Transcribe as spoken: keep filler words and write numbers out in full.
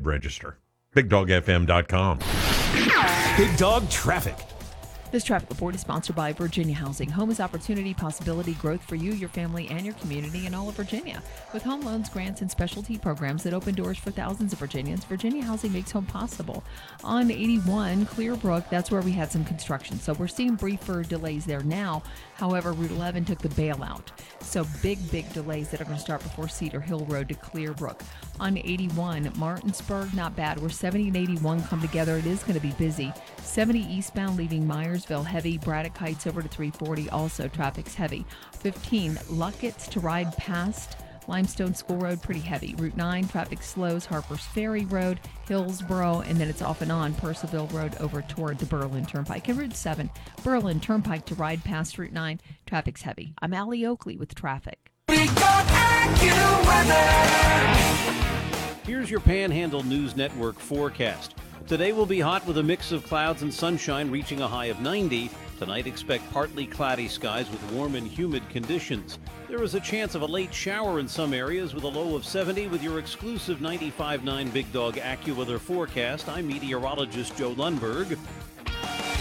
register. big dog f m dot com. Big Dog Traffic. This traffic report is sponsored by Virginia Housing. Home is opportunity, possibility, growth for you, your family, and your community in all of Virginia. With home loans, grants, and specialty programs that open doors for thousands of Virginians, Virginia Housing makes home possible. On eighty-one, Clearbrook, that's where we had some construction. So we're seeing briefer delays there now. However, Route eleven took the bailout. So big, big delays that are going to start before Cedar Hill Road to Clearbrook. On eighty-one, Martinsburg, not bad. Where seventy and eighty-one come together, it is going to be busy. seventy eastbound leaving Myersville, heavy. Braddock Heights over to three forty, also traffic's heavy. fifteen, Luckett's to ride past Limestone School Road, pretty heavy. Route nine, traffic slows Harper's Ferry Road, Hillsboro, and then it's off and on Percival Road over toward the Berlin Turnpike. And Route seven, Berlin Turnpike to ride past Route nine, traffic's heavy. I'm Allie Oakley with traffic. Here's your Panhandle News Network forecast. Today will be hot with a mix of clouds and sunshine reaching a high of ninety. Tonight expect partly cloudy skies with warm and humid conditions. There is a chance of a late shower in some areas with a low of seventy with your exclusive ninety-five point nine Big Dog AccuWeather forecast. I'm meteorologist Joe Lundberg.